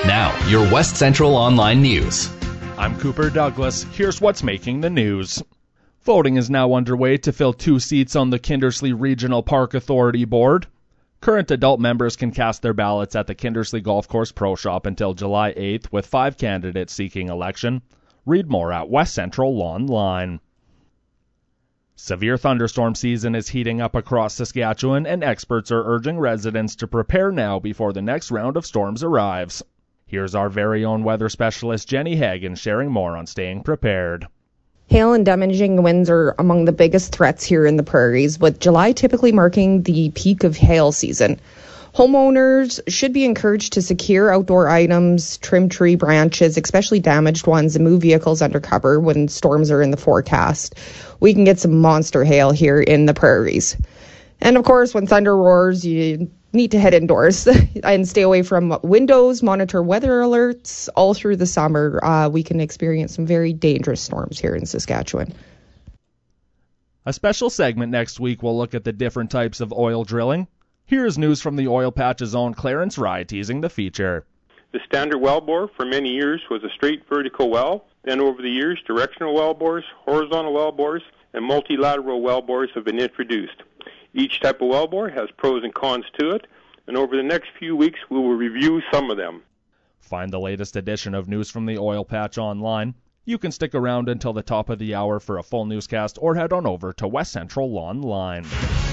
Now, your West Central Online News. I'm Cooper Douglas. Here's what's making the news. Voting is now underway to fill 2 seats on the Kindersley Regional Park Authority Board. Current adult members can cast their ballots at the Kindersley Golf Course Pro Shop until July 8th, with 5 candidates seeking election. Read more at West Central Online. Severe thunderstorm season is heating up across Saskatchewan, and experts are urging residents to prepare now before the next round of storms arrives. Here's our very own weather specialist Jenny Hagan sharing more on staying prepared. Hail and damaging winds are among the biggest threats here in the prairies, with July typically marking the peak of hail season. Homeowners should be encouraged to secure outdoor items, trim tree branches, especially damaged ones, and move vehicles under cover when storms are in the forecast. We can get some monster hail here in the prairies. And of course, when thunder roars, you need to head indoors and stay away from windows, monitor weather alerts. All through the summer, we can experience some very dangerous storms here in Saskatchewan. A special segment next week will look at the different types of oil drilling. Here's news from the Oil Patch's own Clarence Rye teasing the feature. The standard well bore for many years was a straight vertical well. Then over the years, directional well bores, horizontal well bores, and multilateral well bores have been introduced. Each type of wellbore has pros and cons to it, and over the next few weeks we will review some of them. Find the latest edition of News from the Oil Patch online. You can stick around until the top of the hour for a full newscast, or head on over to West Central Online.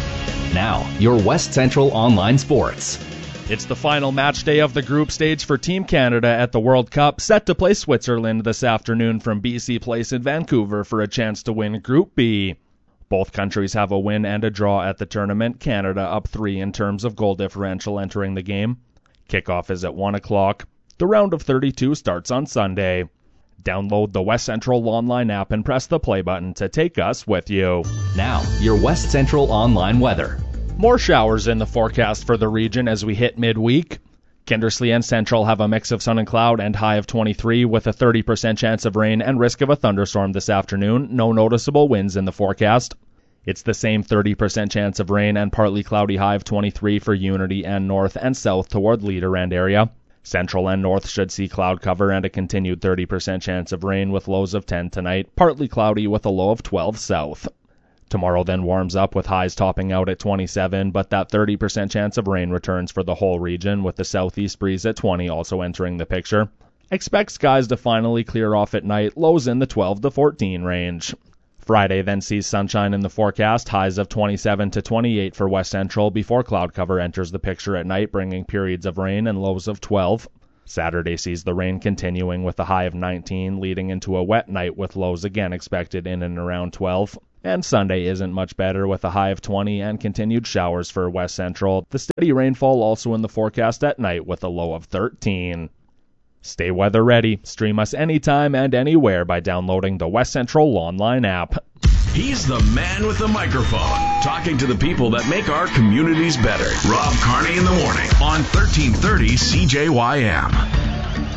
Now, your West Central Online Sports. It's the final match day of the group stage for Team Canada at the World Cup, set to play Switzerland this afternoon from BC Place in Vancouver for a chance to win Group B. Both countries have a win and a draw at the tournament, Canada up 3 in terms of goal differential entering the game. Kickoff is at 1 o'clock. The round of 32 starts on Sunday. Download the West Central Online app and press the play button to take us with you. Now, your West Central Online weather. More showers in the forecast for the region as we hit midweek. Kindersley and Central have a mix of sun and cloud and high of 23 with a 30% chance of rain and risk of a thunderstorm this afternoon. No noticeable winds in the forecast. It's the same 30% chance of rain and partly cloudy high of 23 for Unity and north and south toward Leaderend area. Central and north should see cloud cover and a continued 30% chance of rain with lows of 10 tonight, partly cloudy with a low of 12 south. Tomorrow then warms up with highs topping out at 27, but that 30% chance of rain returns for the whole region with the southeast breeze at 20 also entering the picture. Expect skies to finally clear off at night, lows in the 12 to 14 range. Friday then sees sunshine in the forecast, highs of 27 to 28 for West Central before cloud cover enters the picture at night, bringing periods of rain and lows of 12. Saturday sees the rain continuing with a high of 19, leading into a wet night with lows again expected in and around 12. And Sunday isn't much better with a high of 20 and continued showers for West Central. The steady rainfall also in the forecast at night with a low of 13. Stay weather ready. Stream us anytime and anywhere by downloading the West Central Online app. He's the man with the microphone, talking to the people that make our communities better. Rob Carney in the morning on 1330 CJYM.